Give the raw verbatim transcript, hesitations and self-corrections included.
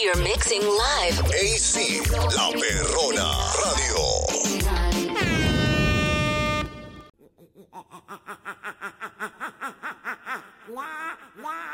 You're mixing live. A C, La Perrona Radio.